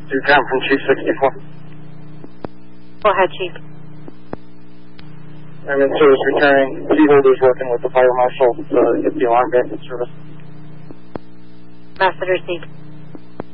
Do count from Chief 64. Go ahead, Chief. I'm in service returning. Key holder's working with the fire marshal to get the alarm back in service. Message received.